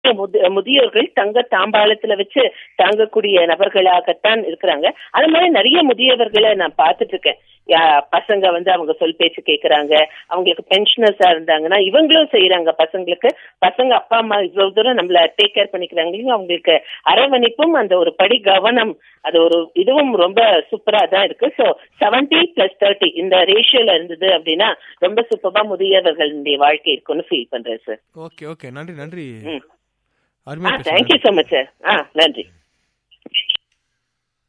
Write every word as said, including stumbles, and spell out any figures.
முதியோர்கள் தங்க தாம்பாளத்துல வச்சு தாங்கக்கூடிய நபர்களாகத்தான் இருக்கிறாங்க. அது மாதிரி நிறைய முதியவர்களை நான் பார்த்துட்டு இருக்கேன். பசங்க வந்து அவங்க சொல் பேச்சு கேட்கறாங்க, அவங்களுக்கு பென்ஷனர்ஸா இருந்தாங்கன்னா இவங்களும் செய்யறாங்க. பசங்களுக்கு பசங்க அப்பா அம்மா இவ்வளவு தூரம் நம்மள டேக் கேர் பண்ணிக்கிறாங்க, அவங்களுக்கு அரவணைப்பும் அந்த ஒரு படி கவனம், அது ஒரு இதுவும் ரொம்ப சூப்பரா தான் இருக்கு. ஸோ செவன்டி பிளஸ் தேர்ட்டி இந்த ரேஷியோல இருந்தது அப்படின்னா ரொம்ப சூப்பரா முதியவர்களுடைய வாழ்க்கை இருக்குன்னு ஃபீல் பண்றேன் சார். ஓகே ஓகே நன்றி நன்றி. Thank you so much sir. ஆ நன்றி.